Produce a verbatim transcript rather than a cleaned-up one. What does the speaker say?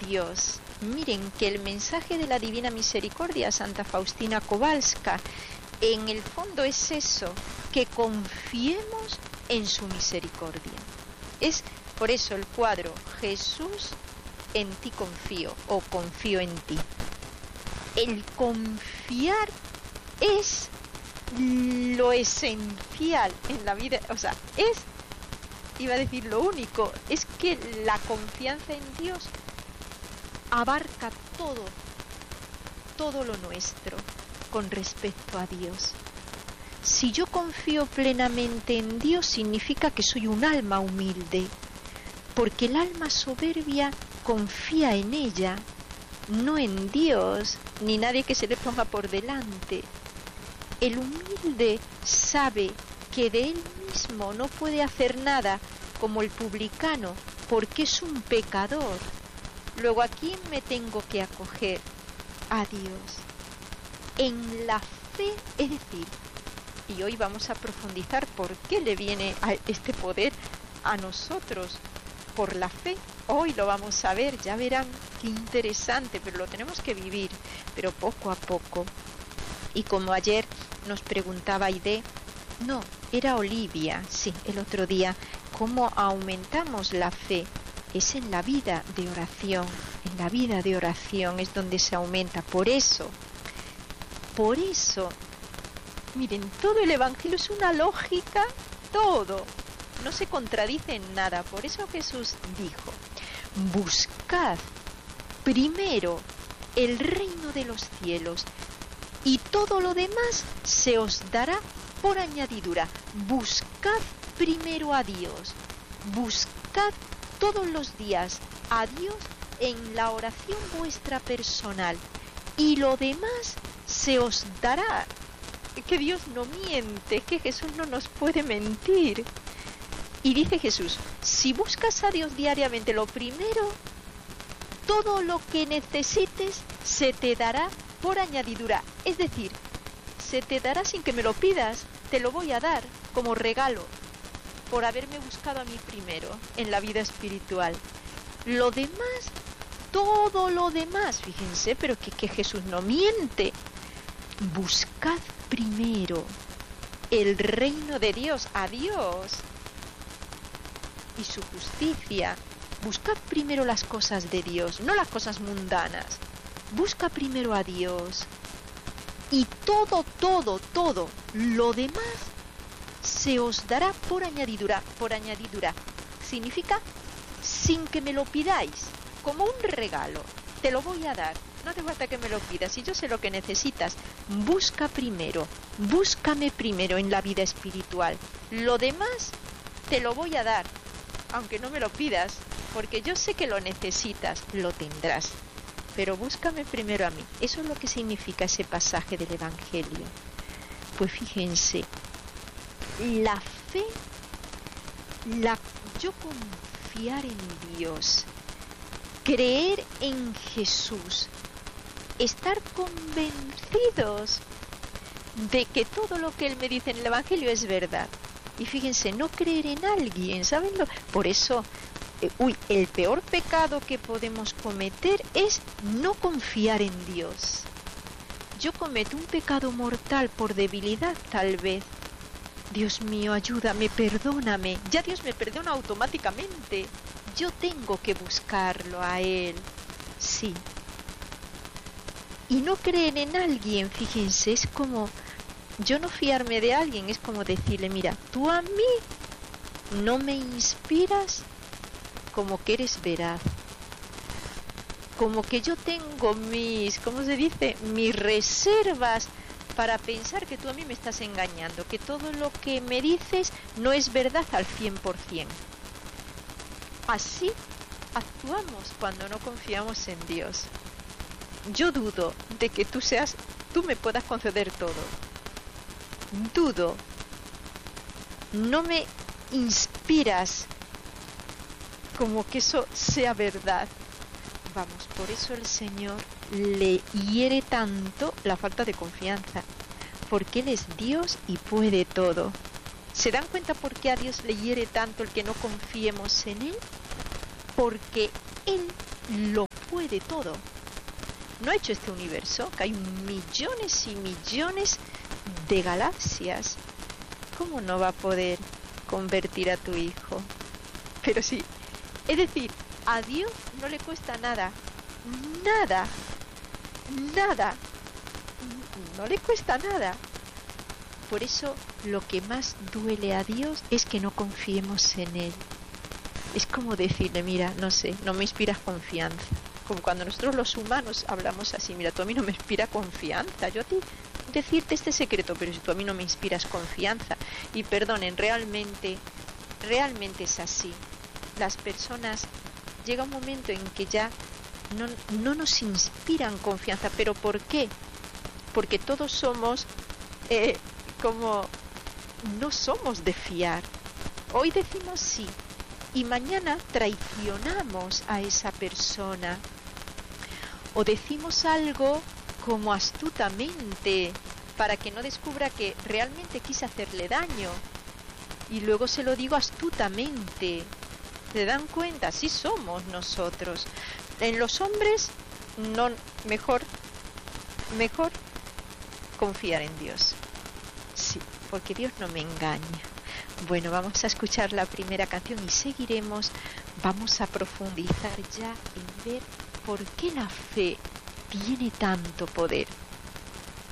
Dios. Miren que el mensaje de la Divina Misericordia, Santa Faustina Kowalska, en el fondo es eso, que confiemos en su misericordia. Es por eso el cuadro, Jesús, en ti confío, o confío en ti. El confiar es lo esencial en la vida, o sea, es, iba a decir lo único, es que la confianza en Dios abarca todo, todo lo nuestro con respecto a Dios. Si yo confío plenamente en Dios, significa que soy un alma humilde, porque el alma soberbia confía en ella, no en Dios, ni nadie que se le ponga por delante. El humilde sabe que de él mismo no puede hacer nada, como el publicano, porque es un pecador. Luego, ¿a quién me tengo que acoger? A Dios. En la fe, es decir, y hoy vamos a profundizar por qué le viene a este poder a nosotros, por la fe. Hoy lo vamos a ver, ya verán qué interesante, pero lo tenemos que vivir, pero poco a poco. Y como ayer nos preguntaba Aide, no, era Olivia, sí, el otro día, ¿cómo aumentamos la fe? Es en la vida de oración, en la vida de oración es donde se aumenta. Por eso, por eso, miren, todo el Evangelio es una lógica, todo, no se contradice en nada. Por eso Jesús dijo, buscad primero el reino de los cielos y todo lo demás se os dará por añadidura. Buscad primero a Dios, buscad todos los días a Dios en la oración vuestra personal y lo demás se os dará. Que Dios no miente, que Jesús no nos puede mentir. Y dice Jesús, si buscas a Dios diariamente, lo primero, todo lo que necesites se te dará por añadidura. Es decir, se te dará sin que me lo pidas, te lo voy a dar como regalo por haberme buscado a mí primero en la vida espiritual. Lo demás, todo lo demás, fíjense, pero que, que Jesús no miente. Buscad primero el reino de Dios, a Dios y su justicia. Buscad primero las cosas de Dios, no las cosas mundanas. Busca primero a Dios y todo, todo, todo lo demás se os dará por añadidura. Por añadidura significa sin que me lo pidáis, como un regalo. Te lo voy a dar, no hace falta que me lo pidas, si yo sé lo que necesitas. Busca primero, búscame primero en la vida espiritual. Lo demás te lo voy a dar, aunque no me lo pidas, porque yo sé que lo necesitas, lo tendrás. Pero búscame primero a mí. Eso es lo que significa ese pasaje del Evangelio. Pues fíjense, la fe, la, yo confiar en Dios, creer en Jesús, estar convencidos de que todo lo que Él me dice en el Evangelio es verdad. Y fíjense, no creer en alguien, ¿saben? Por eso, eh, uy, el peor pecado que podemos cometer es no confiar en Dios. Yo cometo un pecado mortal por debilidad, tal vez. Dios mío, ayúdame, perdóname. Ya Dios me perdona automáticamente. Yo tengo que buscarlo a Él. Sí. Y no creer en alguien, fíjense, es como... Yo no fiarme de alguien, es como decirle, mira, tú a mí no me inspiras como que eres veraz. Como que yo tengo mis, ¿cómo se dice? Mis reservas para pensar que tú a mí me estás engañando, que todo lo que me dices no es verdad al cien por cien. Así actuamos cuando no confiamos en Dios. Yo dudo de que tú seas, tú me puedas conceder todo. Dudo. No me inspiras como que eso sea verdad. Vamos, por eso el Señor le hiere tanto la falta de confianza, porque Él es Dios y puede todo. ¿Se dan cuenta por qué a Dios le hiere tanto el que no confiemos en Él? Porque Él lo puede todo. No ha hecho este universo, que hay millones y millones de galaxias. ¿Cómo no va a poder convertir a tu hijo? Pero sí, es decir, a Dios no le cuesta nada, nada, nada, no le cuesta nada. Por eso lo que más duele a Dios es que no confiemos en Él. Es como decirle, mira, no sé, no me inspiras confianza. Como cuando nosotros los humanos hablamos así, mira, tú a mí no me inspira confianza. Yo a ti decirte este secreto, pero si tú a mí no me inspiras confianza. Y perdonen, realmente, realmente es así. Las personas, llega un momento en que ya no, no nos inspiran confianza. ¿Pero por qué? Porque todos somos... Eh, como no somos de fiar. Hoy decimos sí y mañana traicionamos a esa persona, o decimos algo como astutamente para que no descubra que realmente quise hacerle daño y luego se lo digo astutamente. ¿Se dan cuenta? Así somos nosotros. En los hombres no, mejor mejor confiar en Dios. Sí, porque Dios no me engaña. Bueno, vamos a escuchar la primera canción y seguiremos. Vamos a profundizar ya en ver por qué la fe tiene tanto poder.